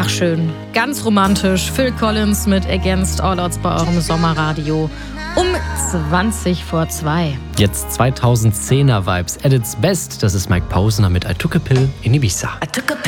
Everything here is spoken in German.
Ach schön, ganz romantisch. Phil Collins mit Against All Odds bei eurem Sommerradio um 2:20. Jetzt 2010er Vibes at its best. Das ist Mike Posner mit I Took a Pill in Ibiza. I took a pill.